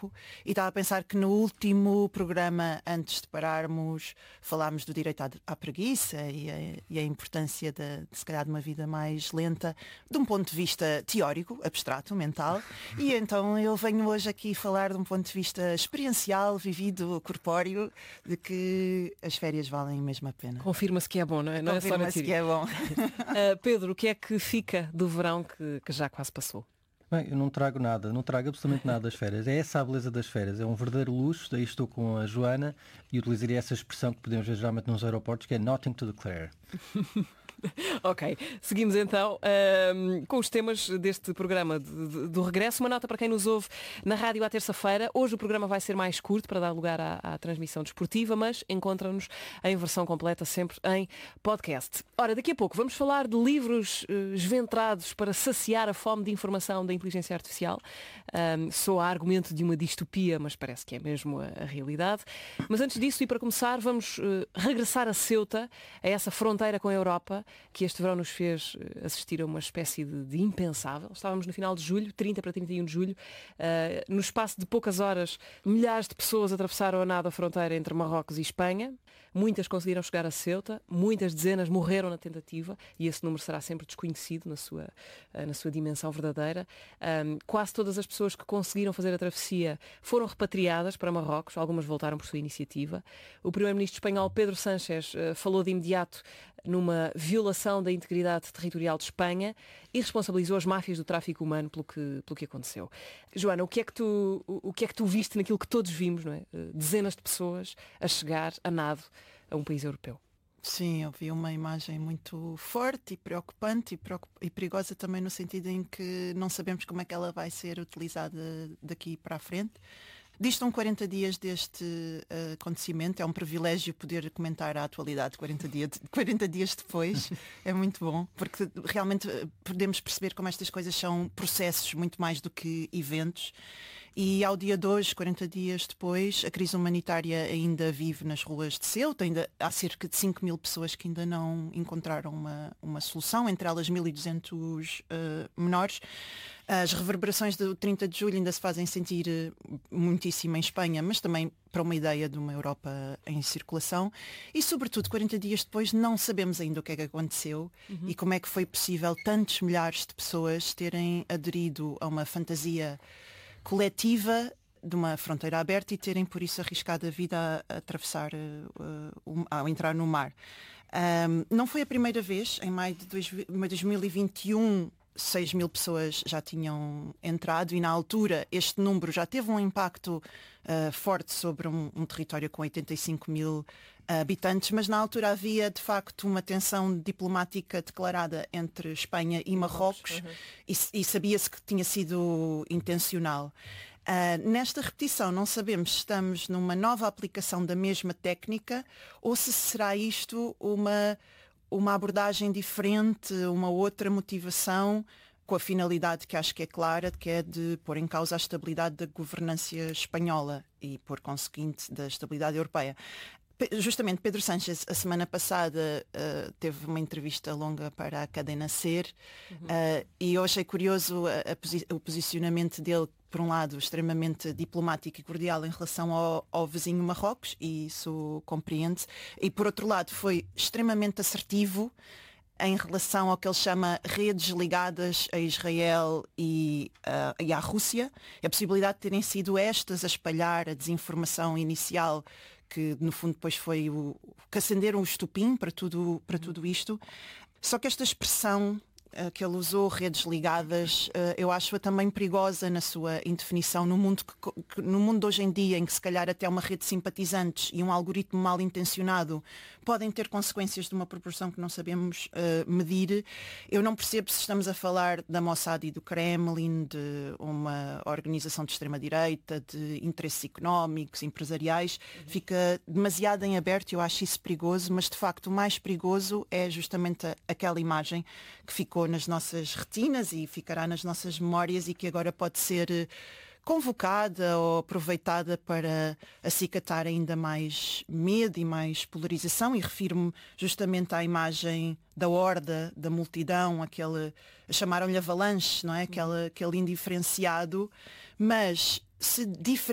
tempo, e estava a pensar que no último programa, antes de pararmos, falámos do direito à preguiça e a importância de se calhar de uma vida mais lenta, de um ponto de vista teórico, abstrato, mental, e então eu venho hoje aqui falar de um ponto de vista experiencial, vivido, corpóreo, de que as férias valem mesmo a pena. Confirma-se que é bom, não é? Não é só na Confirma-se que é bom. Pedro, o que é que fica do verão que já quase passou? Bem, eu não trago nada, não trago absolutamente nada das férias. É essa a beleza das férias, é um verdadeiro luxo. Daí estou com a Joana e utilizaria essa expressão que podemos ver geralmente nos aeroportos, que é nothing to declare. Ok, seguimos então com os temas deste programa do regresso. Uma nota para quem nos ouve na rádio à terça-feira. Hoje o programa vai ser mais curto para dar lugar à transmissão desportiva, mas encontra-nos em versão completa sempre em podcast. Ora, daqui a pouco vamos falar de livros esventrados para saciar a fome de informação da inteligência artificial. Soa argumento de uma distopia, mas parece que é mesmo a realidade. Mas antes disso, e para começar, vamos regressar a Ceuta, a essa fronteira com a Europa, que este verão nos fez assistir a uma espécie de impensável. Estávamos no final de julho, 30 para 31 de julho. No espaço de poucas horas, milhares de pessoas atravessaram a nado a fronteira entre Marrocos e Espanha. Muitas conseguiram chegar a Ceuta, muitas dezenas morreram na tentativa, e esse número será sempre desconhecido na sua dimensão verdadeira. Quase todas as pessoas que conseguiram fazer a travessia foram repatriadas para Marrocos, algumas voltaram por sua iniciativa. O primeiro-ministro espanhol Pedro Sánchez falou de imediato numa violação da integridade territorial de Espanha e responsabilizou as máfias do tráfico humano pelo que aconteceu. Joana, o que é que tu viste naquilo que todos vimos, não é? Dezenas de pessoas a chegar a nado a um país europeu. Sim, eu vi uma imagem muito forte e preocupante e perigosa também no sentido em que não sabemos como é que ela vai ser utilizada daqui para a frente. Distam 40 dias deste acontecimento, é um privilégio poder comentar a atualidade 40 dias depois, é muito bom, porque realmente podemos perceber como estas coisas são processos muito mais do que eventos. E ao dia de hoje, 40 dias depois, a crise humanitária ainda vive nas ruas de Ceuta, ainda há cerca de 5.000 pessoas que ainda não encontraram uma solução, entre elas 1.200 menores. As reverberações do 30 de julho ainda se fazem sentir muitíssimo em Espanha, mas também para uma ideia de uma Europa em circulação. E, sobretudo, 40 dias depois não sabemos ainda o que é que aconteceu e como é que foi possível tantos milhares de pessoas terem aderido a uma fantasia coletiva de uma fronteira aberta e terem por isso arriscado a vida a atravessar, a entrar no mar. Não foi a primeira vez, em maio de 2021, 6.000 pessoas já tinham entrado e na altura este número já teve um impacto forte sobre um território com 85.000 habitantes, mas na altura havia de facto uma tensão diplomática declarada entre Espanha e Marrocos e sabia-se que tinha sido intencional. Nesta repetição não sabemos se estamos numa nova aplicação da mesma técnica ou se será isto uma abordagem diferente, uma outra motivação, com a finalidade que acho que é clara, que é de pôr em causa a estabilidade da governança espanhola e, por conseguinte, da estabilidade europeia. Justamente Pedro Sánchez, a semana passada, teve uma entrevista longa para a cadena SER e eu achei curioso o posicionamento dele, por um lado, extremamente diplomático e cordial em relação ao vizinho Marrocos, e isso compreende-se, e por outro lado foi extremamente assertivo em relação ao que ele chama redes ligadas a Israel e à Rússia, a possibilidade de terem sido estas a espalhar a desinformação inicial, que no fundo depois foi que acenderam o estopim para tudo isto. Só que esta expressão que ele usou, redes ligadas, eu acho-a também perigosa na sua indefinição no mundo de hoje em dia, em que se calhar até uma rede de simpatizantes e um algoritmo mal intencionado podem ter consequências de uma proporção que não sabemos medir. Eu não percebo se estamos a falar da Mossad e do Kremlin, de uma organização de extrema-direita, de interesses económicos, empresariais. Fica demasiado em aberto e eu acho isso perigoso, mas de facto o mais perigoso é justamente aquela imagem que ficou nas nossas retinas e ficará nas nossas memórias e que agora pode ser convocada ou aproveitada para acicatar ainda mais medo e mais polarização, e refiro-me justamente à imagem da horda, da multidão, chamaram-lhe avalanche, não é? Aquele indiferenciado, mas se